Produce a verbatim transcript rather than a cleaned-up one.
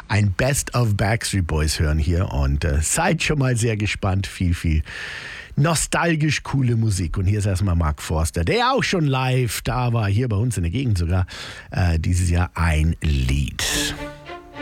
ein Best of Backstreet Boys hören hier und äh, seid schon mal sehr gespannt. Viel, viel nostalgisch coole Musik. Und hier ist erstmal Mark Forster, der auch schon live da war, hier bei uns in der Gegend sogar, äh, dieses Jahr ein Lied.